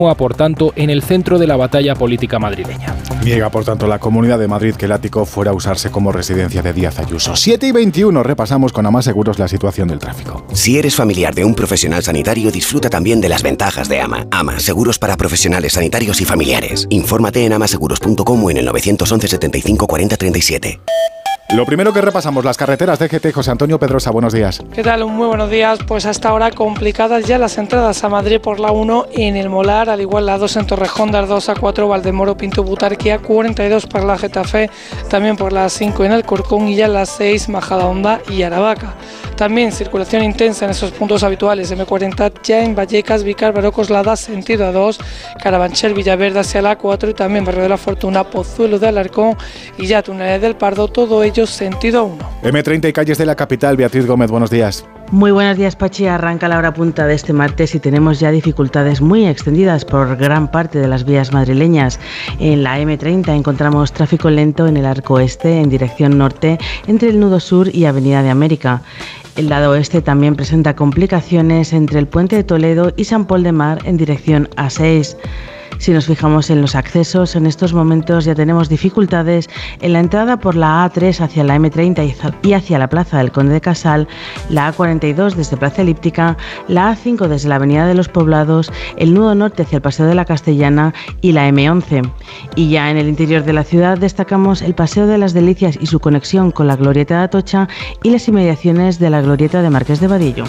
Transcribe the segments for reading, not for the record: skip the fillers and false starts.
por tanto, en el centro de la batalla política madrileña. Niega, por tanto, la Comunidad de Madrid que el ático fuera a usarse como residencia de Díaz Ayuso. 7:21, repasamos con AMA Seguros la situación del tráfico. Si eres familiar de un profesional sanitario, disfruta también de las ventajas de AMA. AMA, seguros para profesionales sanitarios y familiares. Infórmate en amaseguros.com o en el 911 75 40 37. Lo primero que repasamos, las carreteras de GT. José Antonio Pedrosa, buenos días. ¿Qué tal? Muy buenos días. Pues hasta ahora complicadas ya las entradas a Madrid por la 1 en el Molar, al igual la 2 en Torrejón, de 2 a 4 Valdemoro, Pinto, Butarquía, 42 para la Getafe, también por la 5 en Alcorcón y ya las 6 Majadahonda y Aravaca. También circulación intensa en esos puntos habituales, M40 ya en Vallecas, Vícar, Coslada, sentido A2, Carabanchel, Villaverde hacia la 4 y también Barrio de la Fortuna, Pozuelo de Alarcón y ya Túneles del Pardo, todo ello sentido 1. M30 y calles de la capital. Beatriz Gómez, buenos días. Muy buenos días, Pachi. Arranca la hora punta de este martes y tenemos ya dificultades muy extendidas por gran parte de las vías madrileñas. En la M30 encontramos tráfico lento en el arco este en dirección norte entre el nudo sur y Avenida de América. El lado oeste también presenta complicaciones entre el Puente de Toledo y San Pol de Mar en dirección A6. Si nos fijamos en los accesos, en estos momentos ya tenemos dificultades en la entrada por la A3 hacia la M30 y hacia la Plaza del Conde de Casal, la A42 desde Plaza Elíptica, la A5 desde la Avenida de los Poblados, el nudo norte hacia el Paseo de la Castellana y la M11. Y ya en el interior de la ciudad destacamos el Paseo de las Delicias y su conexión con la Glorieta de Atocha y las inmediaciones de la Glorieta de Marqués de Vadillo.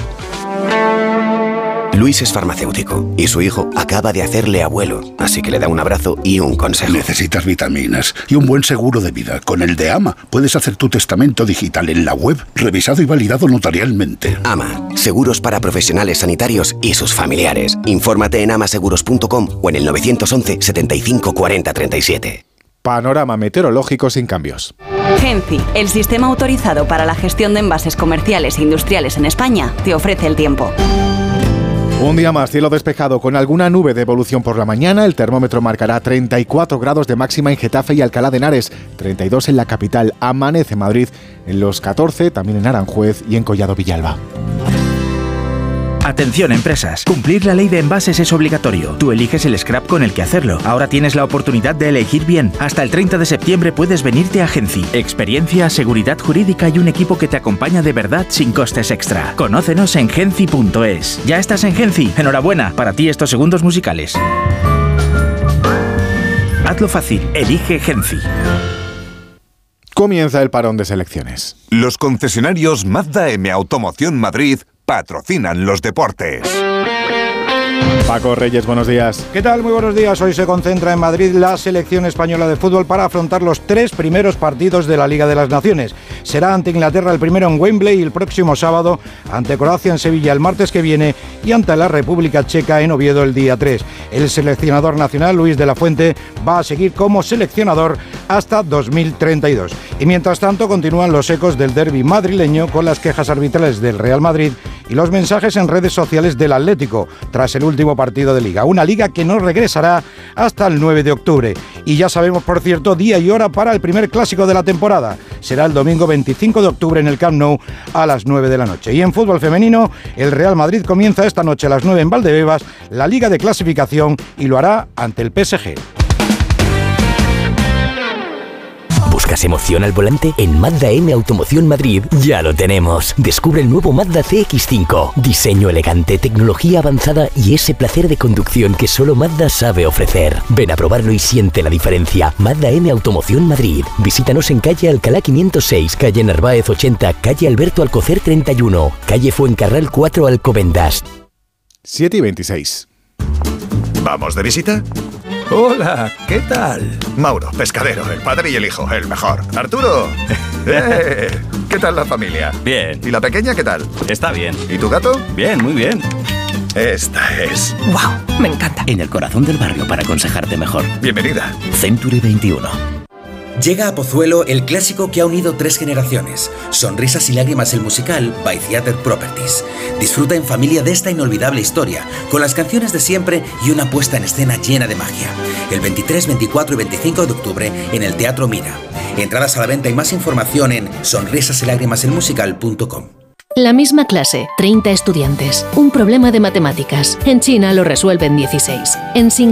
Luis es farmacéutico y su hijo acaba de hacerle abuelo, así que le da un abrazo y un consejo. Necesitas vitaminas y un buen seguro de vida. Con el de AMA puedes hacer tu testamento digital en la web, revisado y validado notarialmente. AMA, seguros para profesionales sanitarios y sus familiares. Infórmate en amaseguros.com o en el 911 75 40 37. Panorama meteorológico sin cambios. Genci, el sistema autorizado para la gestión de envases comerciales e industriales en España, te ofrece el tiempo. Un día más, cielo despejado con alguna nube de evolución por la mañana. El termómetro marcará 34 grados de máxima en Getafe y Alcalá de Henares, 32 en la capital. Amanece Madrid en los 14, también en Aranjuez y en Collado Villalba. Atención empresas, cumplir la ley de envases es obligatorio. Tú eliges el scrap con el que hacerlo. Ahora tienes la oportunidad de elegir bien. Hasta el 30 de septiembre puedes venirte a Genci. Experiencia, seguridad jurídica y un equipo que te acompaña de verdad sin costes extra. Conócenos en genci.es. ¿Ya estás en Genci? Enhorabuena, para ti estos segundos musicales. Hazlo fácil, elige Genci. Comienza el parón de selecciones. Los concesionarios Mazda M Automoción Madrid patrocinan los deportes. Paco Reyes, buenos días. ¿Qué tal? Muy buenos días. Hoy se concentra en Madrid la selección española de fútbol para afrontar los 3 primeros partidos de la Liga de las Naciones. Será ante Inglaterra el primero en Wembley y el próximo sábado ante Croacia en Sevilla el martes que viene y ante la República Checa en Oviedo el día 3. El seleccionador nacional, Luis de la Fuente, va a seguir como seleccionador hasta 2032. Y mientras tanto continúan los ecos del derbi madrileño con las quejas arbitrales del Real Madrid y los mensajes en redes sociales del Atlético tras el último partido de Liga. Una Liga que no regresará hasta el 9 de octubre. Y ya sabemos, por cierto, día y hora para el primer clásico de la temporada. Será el domingo 25 de octubre en el Camp Nou a las 9 de la noche. Y en fútbol femenino, el Real Madrid comienza esta noche a las 9 en Valdebebas la Liga de Clasificación y lo hará ante el PSG. ¿Buscas emoción al volante? En Mazda M Automoción Madrid ya lo tenemos. Descubre el nuevo Mazda CX-5. Diseño elegante, tecnología avanzada y ese placer de conducción que solo Mazda sabe ofrecer. Ven a probarlo y siente la diferencia. Mazda M Automoción Madrid. Visítanos en calle Alcalá 506, calle Narváez 80, calle Alberto Alcocer 31, calle Fuencarral 4 Alcobendas. 7:26. ¿Vamos de visita? Hola, ¿qué tal? Mauro, pescadero, el padre y el hijo, el mejor. Arturo, ¿qué tal la familia? Bien. ¿Y la pequeña qué tal? Está bien. ¿Y tu gato? Bien, muy bien. Esta es... ¡Wow! Me encanta. En el corazón del barrio para aconsejarte mejor. Bienvenida. Century 21. Llega a Pozuelo el clásico que ha unido 3 generaciones. Sonrisas y lágrimas el musical by Theatre Properties. Disfruta en familia de esta inolvidable historia, con las canciones de siempre y una puesta en escena llena de magia. El 23, 24 y 25 de octubre en el Teatro Mira. Entradas a la venta y más información en sonrisasylágrimaselmusical.com. La misma clase, 30 estudiantes. Un problema de matemáticas. En China lo resuelven 16. En